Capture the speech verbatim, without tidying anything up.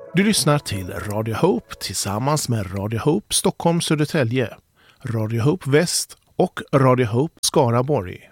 Du lyssnar till Radio Hope tillsammans med Radio Hope Stockholm Södertälje, Radio Hope Väst och Radio Hope Skaraborg.